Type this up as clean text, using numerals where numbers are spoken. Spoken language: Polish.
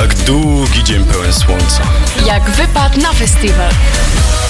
Jak długi dzień pełen słońca. Jak wypad na festiwal.